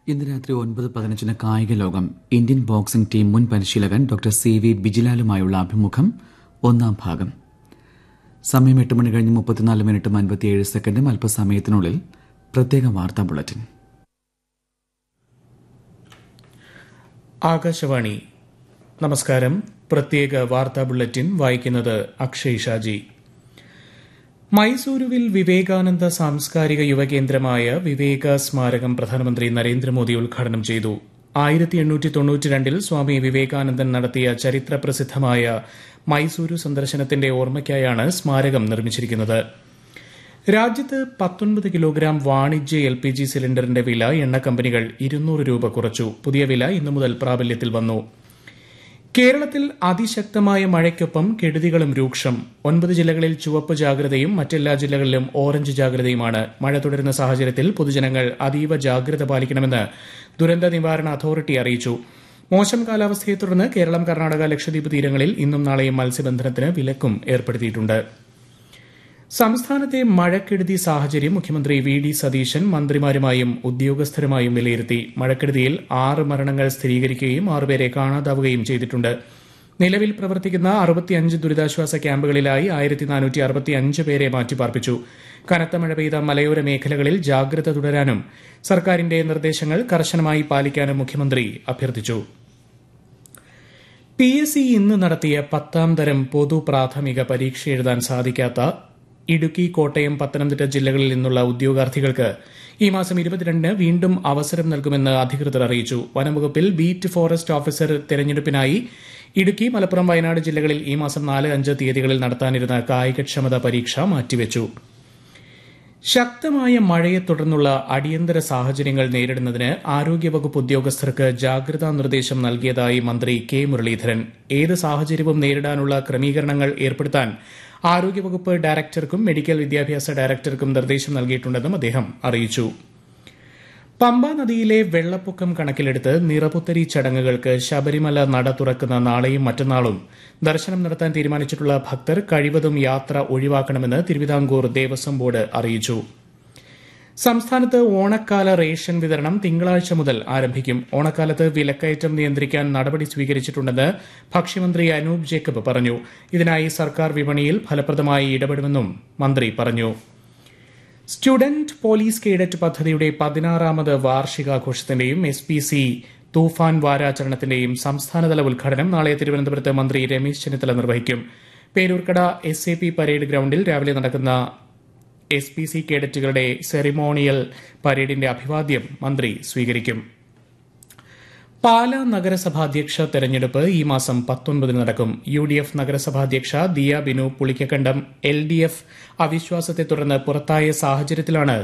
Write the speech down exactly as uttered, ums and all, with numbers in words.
ഇന്ന് രാത്രി ഒൻപത് പതിനഞ്ചിന് കായിക ലോകം ഇന്ത്യൻ ബോക്സിംഗ് ടീം മുൻ പരിശീലകൻ ഡോക്ടർ സി വി ബിജിലാലുമായുള്ള അഭിമുഖം ഒന്നാം ഭാഗം. സമയം എട്ട് മണി കഴിഞ്ഞ് മുപ്പത്തിനാല് മിനിറ്റും അൻപത്തിയേഴ് സെക്കൻഡും. അല്പസമയത്തിനുള്ളിൽ പ്രത്യേക വാർത്താ ബുള്ളറ്റിൻ. ആകാശവാണി. നമസ്കാരം. പ്രത്യേക വാർത്താ ബുള്ളറ്റിൻ വായിക്കുന്നത് അക്ഷയ് ഷാജി. മൈസൂരുവിൽ വിവേകാനന്ദ സാംസ്കാരിക യുവകേന്ദ്രമായ വിവേക സ്മാരകം പ്രധാനമന്ത്രി നരേന്ദ്രമോദി ഉദ്ഘാടനം ചെയ്തു. ആയിരത്തി എണ്ണൂറ്റി തൊണ്ണൂറ്റി രണ്ടിൽ സ്വാമി വിവേകാനന്ദൻ നടത്തിയ ചരിത്ര പ്രസിദ്ധമായ മൈസൂരു സന്ദർശനത്തിന്റെ ഓർമ്മയ്ക്കായാണ് സ്മാരകം നിർമ്മിച്ചിരിക്കുന്നത്. രാജ്യത്ത് പത്തൊൻപത് കിലോഗ്രാം വാണിജ്യ എൽ പി ജി സിലിണ്ടറിന്റെ വില എണ്ണ കമ്പനികൾ ഇരുന്നൂറ് രൂപ കുറച്ചു. പുതിയ വില ഇന്നു മുതൽ പ്രാബല്യത്തിൽ വന്നു. കേരളത്തിൽ അതിശക്തമായ മഴയ്ക്കൊപ്പം കെടുതികളും രൂക്ഷം. ഒൻപത് ജില്ലകളിൽ ചുവപ്പ് ജാഗ്രതയും മറ്റെല്ലാ ജില്ലകളിലും ഓറഞ്ച് ജാഗ്രതയുമാണ്. മഴ തുടരുന്ന സാഹചര്യത്തിൽ പൊതുജനങ്ങൾ അതീവ ജാഗ്രത പാലിക്കണമെന്ന് ദുരന്ത നിവാരണ അതോറിറ്റി അറിയിച്ചു. മോശം കാലാവസ്ഥയെ തുടർന്ന് കേരളം, കർണാടക, ലക്ഷദ്വീപ് തീരങ്ങളിൽ ഇന്നും നാളെയും മത്സ്യബന്ധനത്തിന് വിലക്കും ഏർപ്പെടുത്തിയിട്ടുണ്ട്. സംസ്ഥാനത്തെ മഴക്കെടുതി സാഹചര്യം മുഖ്യമന്ത്രി വി ഡി സതീശൻ മന്ത്രിമാരുമായും ഉദ്യോഗസ്ഥരുമായും വിലയിരുത്തി. മഴക്കെടുതിയിൽ ആറ് മരണങ്ങൾ സ്ഥിരീകരിക്കുകയും ആറുപേരെ കാണാതാവുകയും ചെയ്തിട്ടുണ്ട്. നിലവിൽ പ്രവർത്തിക്കുന്ന അറുപത്തിയഞ്ച് ദുരിതാശ്വാസ ക്യാമ്പുകളിലായി ആയിരത്തി നാനൂറ്റി അറുപത്തിയഞ്ച് പേരെ മാറ്റിപ്പാർപ്പിച്ചു. കനത്ത മഴ പെയ്ത മലയോര മേഖലകളിൽ ജാഗ്രത തുടരാനും സർക്കാരിന്റെ നിർദ്ദേശങ്ങൾ കർശനമായി പാലിക്കാനും മുഖ്യമന്ത്രി അഭ്യർത്ഥിച്ചു. പി എസ് സി ഇന്ന് നടത്തിയ പത്താം തരം പൊതു പ്രാഥമിക പരീക്ഷ എഴുതാൻ സാധിക്കാത്ത ഇടുക്കി, കോട്ടയം, പത്തനംതിട്ട ജില്ലകളിൽ നിന്നുള്ള ഉദ്യോഗാർത്ഥികൾക്ക് ഈ മാസം ഇരുപത്തിരണ്ടിന് വീണ്ടും അവസരം നൽകുമെന്ന് അധികൃതർ അറിയിച്ചു. വനംവകുപ്പിൽ beat forest officer തെരഞ്ഞെടുപ്പിനായി Idukki, Malappuram, Wayanad ജില്ലകളിൽ ഈ മാസം നാല് അഞ്ച് തീയതികളിൽ നടത്താനിരുന്ന കായികക്ഷമതാ പരീക്ഷ മാറ്റിവച്ചു. ശക്തമായ മഴയെ തുടർന്നുള്ള അടിയന്തര സാഹചര്യങ്ങൾ നേരിടുന്നതിന് ആരോഗ്യവകുപ്പ് ഉദ്യോഗസ്ഥർക്ക് ജാഗ്രതാ നിർദ്ദേശം നൽകിയതായി മന്ത്രി കെ മുരളീധരൻ. ഏത് സാഹചര്യവും നേരിടാനുള്ള ക്രമീകരണങ്ങൾ ഏർപ്പെടുത്താൻ ആരോഗ്യവകുപ്പ് ഡയറക്ടർക്കും മെഡിക്കൽ വിദ്യാഭ്യാസ ഡയറക്ടർക്കും നിർദ്ദേശം നൽകിയിട്ടുണ്ടെന്നും അദ്ദേഹം അറിയിച്ചു. പമ്പ നദിയിലെ വെള്ളപ്പൊക്കം കണക്കിലെടുത്ത് നിറപുത്തരി ചടങ്ങുകൾക്ക് ശബരിമല നട തുറക്കുന്ന നാളെയും മറ്റന്നാളും ദർശനം നടത്താൻ തീരുമാനിച്ചിട്ടുള്ള ഭക്തർ കഴിവതും യാത്ര ഒഴിവാക്കണമെന്ന് തിരുവിതാംകൂർ ദേവസ്വം ബോർഡ് അറിയിച്ചു. സംസ്ഥാനത്ത് ഓണക്കാല റേഷൻ വിതരണം തിങ്കളാഴ്ച മുതൽ ആരംഭിക്കും. ഓണക്കാലത്ത് വിലക്കയറ്റം നിയന്ത്രിക്കാൻ നടപടി സ്വീകരിച്ചിട്ടുണ്ടെന്ന് ഭക്ഷ്യമന്ത്രി അനൂപ് ജേക്കബ് പറഞ്ഞു. ഇതിനായി സർക്കാർ വിപണിയിൽ ഫലപ്രദമായി ഇടപെടുമെന്നും മന്ത്രി പറഞ്ഞു. സ്റ്റുഡന്റ് പോലീസ് കേഡറ്റ് പദ്ധതിയുടെ പതിനാറാമത് വാർഷികാഘോഷത്തിന്റെയും എസ് പി സി തൂഫാൻ വാരാചരണത്തിന്റെയും സംസ്ഥാനതല ഉദ്ഘാടനം നാളെ തിരുവനന്തപുരത്ത് മന്ത്രി രമേശ് ചെന്നിത്തല നിർവഹിക്കും. Peroorkada S A P parade ഗ്രൌണ്ടിൽ രാവിലെ നടക്കുന്ന എസ് പി സി കേഡറ്റുകളുടെ സെറിമോണിയൽ പരേഡിന്റെ അഭിവാദ്യം മന്ത്രി സ്വീകരിക്കും. പാലാ നഗരസഭാധ്യക്ഷ തെരഞ്ഞെടുപ്പ് ഈ മാസം പത്തൊൻപതിന് നടക്കും. U D F നഗരസഭാധ്യക്ഷ Diya Binu Pulikkakandam L D F അവിശ്വാസത്തെ തുടർന്ന് പുറത്തായ സാഹചര്യത്തിലാണ്